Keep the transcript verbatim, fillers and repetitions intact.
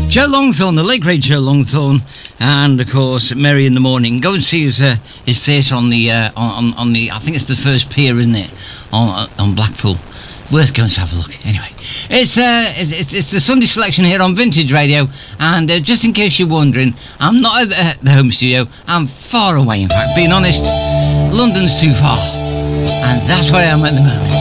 Joe Longthorne, the late great Joe Longthorne, and of course Merry in the Morning. Go and see his uh, his theatre on the uh, on on the I think it's the first pier, isn't it, on on Blackpool. Worth going to have a look. Anyway, it's uh it's it's, it's the Sunday selection here on Vintage Radio, and uh, just in case you're wondering, I'm not at the, at the home studio. I'm far away. In fact, being honest, London's too far, and that's where I am at the moment.